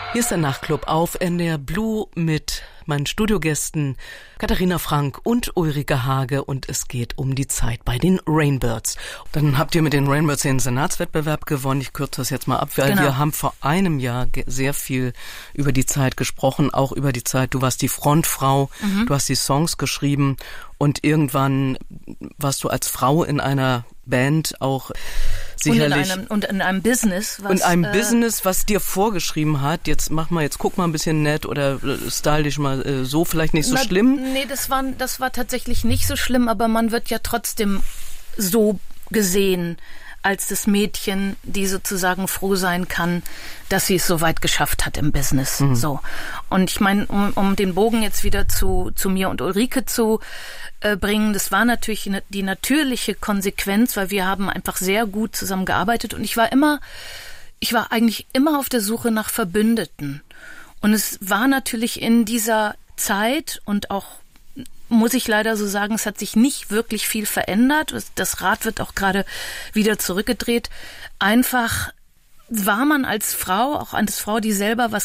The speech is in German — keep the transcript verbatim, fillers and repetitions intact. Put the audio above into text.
Hier ist der Nachtclub auf N D R Blue mit meinen Studiogästen Katharina Frank und Ulrike Hage und es geht um die Zeit bei den Rainbirds. Dann habt ihr mit den Rainbirds den Senatswettbewerb gewonnen. Ich kürze das jetzt mal ab, weil genau. wir haben vor einem Jahr sehr viel über die Zeit gesprochen, auch über die Zeit, du warst die Frontfrau, mhm. du hast die Songs geschrieben und irgendwann warst du als Frau in einer Band auch sicherlich. Und in einem, und in einem Business. Was, und einem äh, Business, was dir vorgeschrieben hat, jetzt mach mal, jetzt guck mal ein bisschen nett oder style dich mal äh, so, vielleicht nicht so na, schlimm. Nee, das war, das war tatsächlich nicht so schlimm, aber man wird ja trotzdem so gesehen als das Mädchen, die sozusagen froh sein kann, dass sie es so weit geschafft hat im Business. Mhm. So. Und ich meine, um, um den Bogen jetzt wieder zu, zu mir und Ulrike zu äh, bringen, das war natürlich die natürliche Konsequenz, weil wir haben einfach sehr gut zusammengearbeitet und ich war immer, ich war eigentlich immer auf der Suche nach Verbündeten. Und es war natürlich in dieser Zeit und auch muss ich leider so sagen, es hat sich nicht wirklich viel verändert. Das Rad wird auch gerade wieder zurückgedreht. Einfach war man als Frau, auch als Frau, die selber was